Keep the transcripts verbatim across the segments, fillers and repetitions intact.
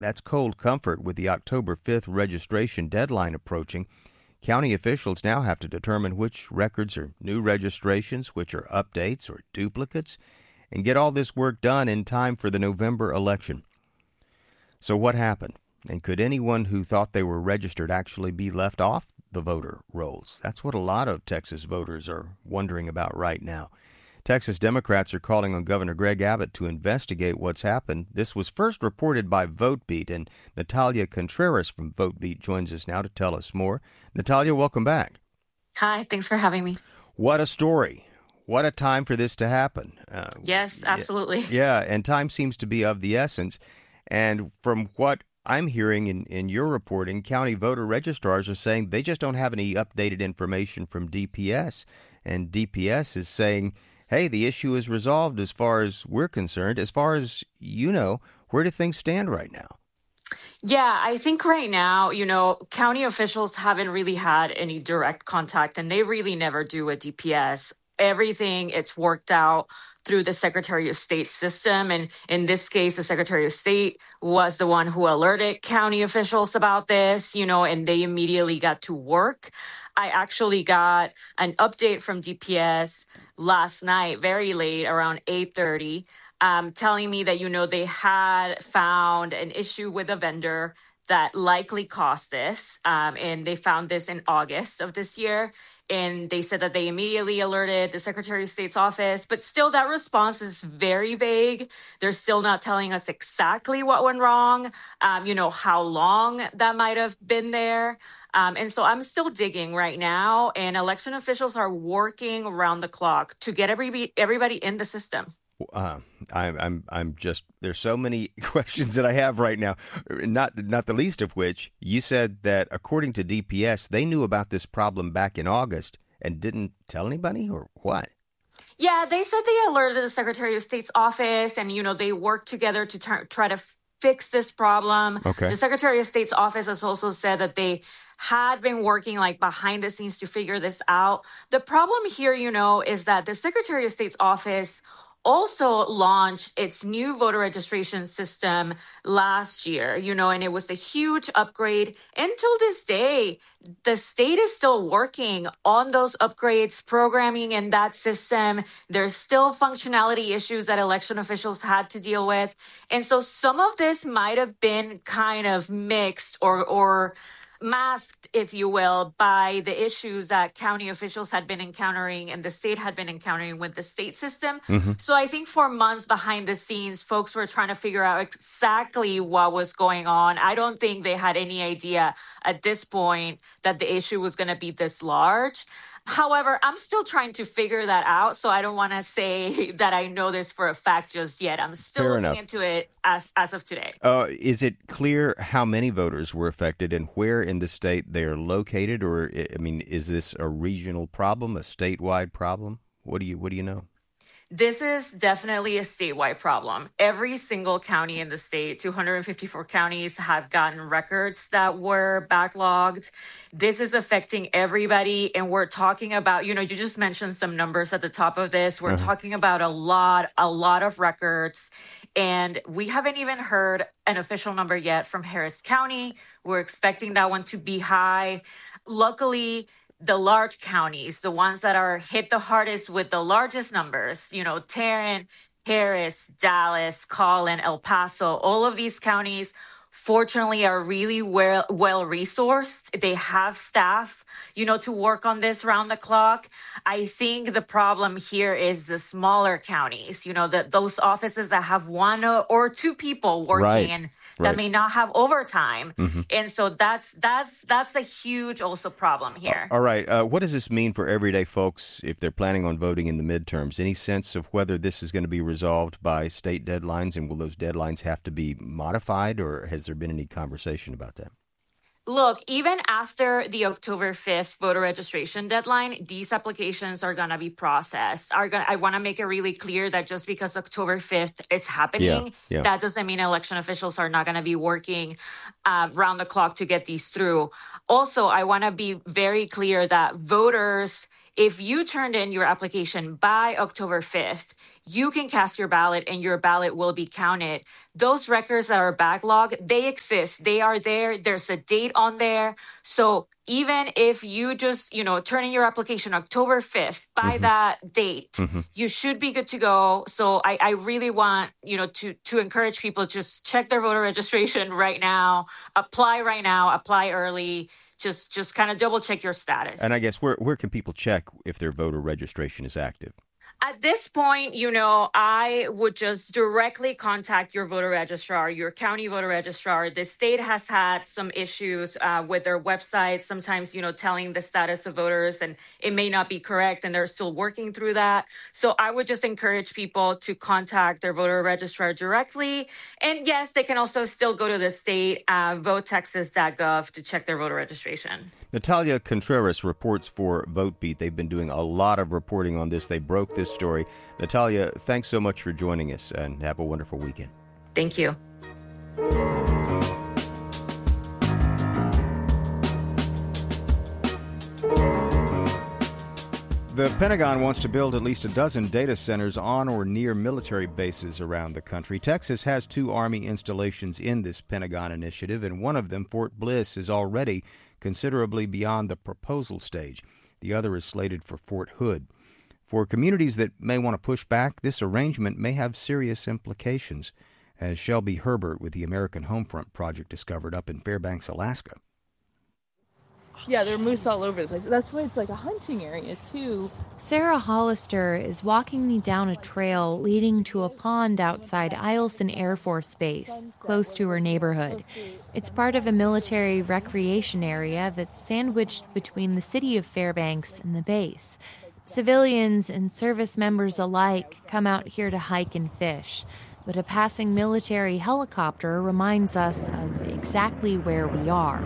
That's cold comfort with the October fifth registration deadline approaching. County officials now have to determine which records are new registrations, which are updates or duplicates, and get all this work done in time for the November election. So what happened? And could anyone who thought they were registered actually be left off the voter rolls? That's what a lot of Texas voters are wondering about right now. Texas Democrats are calling on Governor Greg Abbott to investigate what's happened. This was first reported by VoteBeat, and Natalia Contreras from VoteBeat joins us now to tell us more. Natalia, welcome back. Hi, thanks for having me. What a story. What a time for this to happen. Uh, yes, absolutely. Yeah, and time seems to be of the essence. And from what I'm hearing in, in your reporting, county voter registrars are saying they just don't have any updated information from D P S. And D P S is saying, hey, the issue is resolved as far as we're concerned. As far as you know, where do things stand right now? Yeah, I think right now, you know, county officials haven't really had any direct contact, and they really never do with D P S. Everything, it's worked out through the Secretary of State system. And in this case, the Secretary of State was the one who alerted county officials about this, you know, and they immediately got to work. I actually got an update from D P S last night, very late, around eight thirty, um, telling me that, you know, they had found an issue with a vendor that likely caused this. Um, and they found this in August of this year. And they said that they immediately alerted the Secretary of State's office, but still that response is very vague. They're still not telling us exactly what went wrong, um, you know, how long that might have been there. Um, and so I'm still digging right now, and election officials are working around the clock to get everybody, everybody in the system. Uh, I'm, I'm, I'm just, there's so many questions that I have right now, not, not the least of which you said that according to D P S, they knew about this problem back in August and didn't tell anybody, or what? Yeah, they said they alerted the Secretary of State's office, and, you know, they worked together to tar- try to fix this problem. Okay. The Secretary of State's office has also said that they had been working like behind the scenes to figure this out. The problem here, you know, is that the Secretary of State's office also launched its new voter registration system last year, you know, and it was a huge upgrade. Until this day, the state is still working on those upgrades, programming in that system. There's still functionality issues that election officials had to deal with. And so some of this might have been kind of mixed or, or, masked, if you will, by the issues that county officials had been encountering and the state had been encountering with the state system. Mm-hmm. So I think for months behind the scenes, folks were trying to figure out exactly what was going on. I don't think they had any idea at this point that the issue was going to be this large. However, I'm still trying to figure that out, so I don't want to say that I know this for a fact just yet. I'm still Fair looking enough. into it as as of today. Uh, is it clear how many voters were affected and where in the state they're located? Or, I mean, is this a regional problem, a statewide problem? What do you What do you know? This is definitely a statewide problem. Every single county in the state, two hundred fifty-four counties, have gotten records that were backlogged. This is affecting everybody. And we're talking about, you know, you just mentioned some numbers at the top of this. We're uh-huh. talking about a lot, a lot of records. And we haven't even heard an official number yet from Harris County. We're expecting that one to be high. Luckily, the large counties, the ones that are hit the hardest with the largest numbers, you know, Tarrant, Harris, Dallas, Collin, El Paso, all of these counties, fortunately, are really well, well resourced. They have staff, you know, to work on this round the clock. I think the problem here is the smaller counties, you know, the, those offices that have one or two people working right. and right. that may not have overtime. Mm-hmm. And so that's that's that's a huge also problem here. Uh, all right. Uh, what does this mean for everyday folks if they're planning on voting in the midterms? Any sense of whether this is going to be resolved by state deadlines, and will those deadlines have to be modified, or has there been any conversation about that? Look, even after the October fifth voter registration deadline, these applications are going to be processed. Are gonna, I want to make it really clear that just because October fifth is happening, yeah, yeah. that doesn't mean election officials are not going to be working uh, round the clock to get these through. Also, I want to be very clear that voters, if you turned in your application by October fifth, you can cast your ballot and your ballot will be counted. Those records that are backlogged, they exist. They are there. There's a date on there. So even if you just, you know, turn in your application October fifth, by mm-hmm. that date, mm-hmm. you should be good to go. So I, I really want, you know, to, to encourage people, just check their voter registration right now, apply right now, apply early. Just just kind of double check your status. And I guess where where can people check if their voter registration is active? At this point, you know, I would just directly contact your voter registrar, your county voter registrar. The state has had some issues uh, with their website, sometimes, you know, telling the status of voters, and it may not be correct, and they're still working through that. So I would just encourage people to contact their voter registrar directly. And yes, they can also still go to the state, uh, vote texas dot gov to check their voter registration. Natalia Contreras reports for VoteBeat. They've been doing a lot of reporting on this. They broke this story. Natalia, thanks so much for joining us, and have a wonderful weekend. Thank you. The Pentagon wants to build at least a dozen data centers on or near military bases around the country. Texas has two Army installations in this Pentagon initiative, and one of them, Fort Bliss, is already considerably beyond the proposal stage. The other is slated for Fort Hood. For communities that may want to push back, this arrangement may have serious implications, as Shelby Herbert with the American Homefront Project discovered up in Fairbanks, Alaska. Yeah, there are moose all over the place. That's why it's like a hunting area, too. Sarah Hollister is walking me down a trail leading to a pond outside Eielson Air Force Base, close to her neighborhood. It's part of a military recreation area that's sandwiched between the city of Fairbanks and the base. Civilians and service members alike come out here to hike and fish, but a passing military helicopter reminds us of exactly where we are.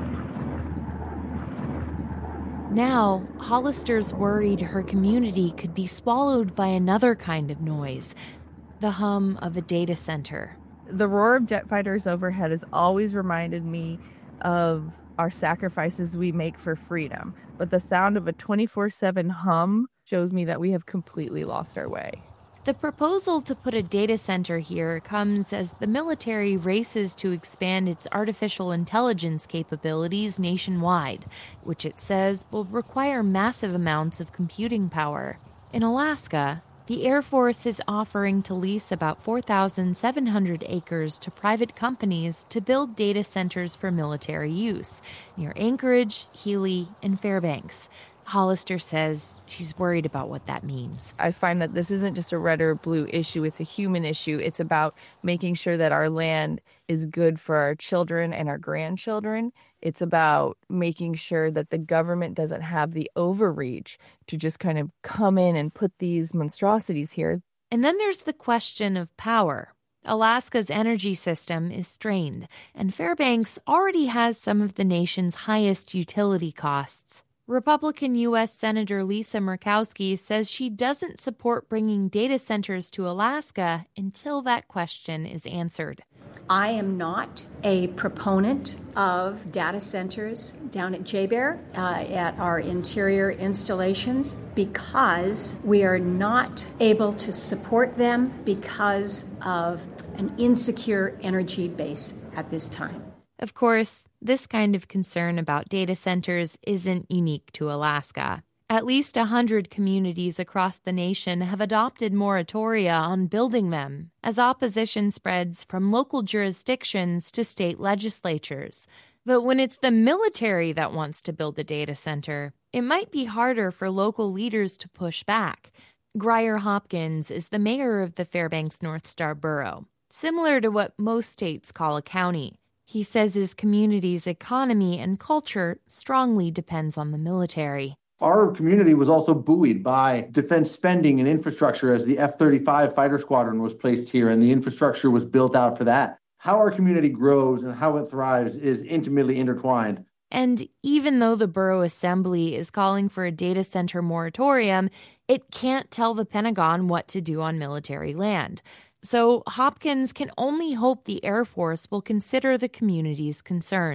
Now, Hollister's worried her community could be swallowed by another kind of noise, the hum of a data center. The roar of jet fighters overhead has always reminded me of our sacrifices we make for freedom, but the sound of a twenty-four seven hum shows me that we have completely lost our way. The proposal to put a data center here comes as the military races to expand its artificial intelligence capabilities nationwide, which it says will require massive amounts of computing power. In Alaska, the Air Force is offering to lease about four thousand seven hundred acres to private companies to build data centers for military use near Anchorage, Healy, and Fairbanks. Hollister says she's worried about what that means. I find that this isn't just a red or blue issue. It's a human issue. It's about making sure that our land is good for our children and our grandchildren. It's about making sure that the government doesn't have the overreach to just kind of come in and put these monstrosities here. And then there's the question of power. Alaska's energy system is strained, and Fairbanks already has some of the nation's highest utility costs. Republican U S Senator Lisa Murkowski says she doesn't support bringing data centers to Alaska until that question is answered. I am not a proponent of data centers down at J-Bear, uh, at our interior installations, because we are not able to support them because of an insecure energy base at this time. Of course, this kind of concern about data centers isn't unique to Alaska. At least one hundred communities across the nation have adopted moratoria on building them, as opposition spreads from local jurisdictions to state legislatures. But when it's the military that wants to build a data center, it might be harder for local leaders to push back. Grier Hopkins is the mayor of the Fairbanks North Star Borough, similar to what most states call a county. He says his community's economy and culture strongly depends on the military. Our community was also buoyed by defense spending and infrastructure as the F thirty-five fighter squadron was placed here and the infrastructure was built out for that. How our community grows and how it thrives is intimately intertwined. And even though the Borough Assembly is calling for a data center moratorium, it can't tell the Pentagon what to do on military land. So Hopkins can only hope the Air Force will consider the community's concerns.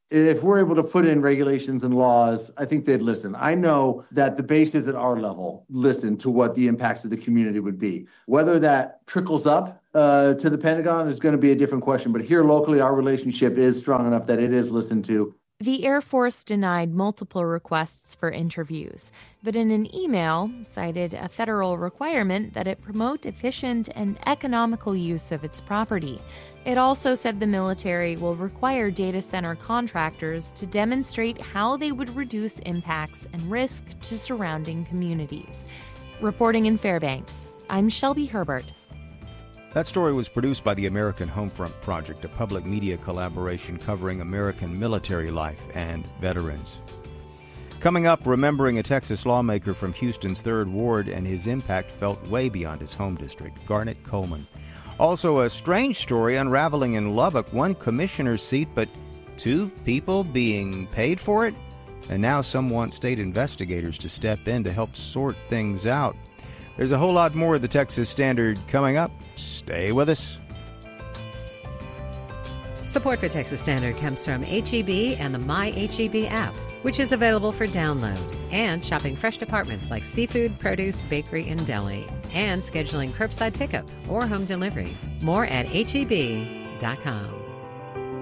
If we're able to put in regulations and laws, I think they'd listen. I know that the bases at our level listen to what the impacts of the community would be. Whether that trickles up uh, to the Pentagon is going to be a different question. But here locally, our relationship is strong enough that it is listened to. The Air Force denied multiple requests for interviews, but in an email cited a federal requirement that it promote efficient and economical use of its property. It also said the military will require data center contractors to demonstrate how they would reduce impacts and risk to surrounding communities. Reporting in Fairbanks, I'm Shelby Herbert. That story was produced by the American Homefront Project, a public media collaboration covering American military life and veterans. Coming up, remembering a Texas lawmaker from Houston's third Ward and his impact felt way beyond his home district, Garnet Coleman. Also, a strange story unraveling in Lubbock, one commissioner's seat, but two people being paid for it? And now some want state investigators to step in to help sort things out. There's a whole lot more of the Texas Standard coming up. Stay with us. Support for Texas Standard comes from H E B and the My H E B app, which is available for download, and shopping fresh departments like seafood, produce, bakery, and deli, and scheduling curbside pickup or home delivery. More at H E B dot com.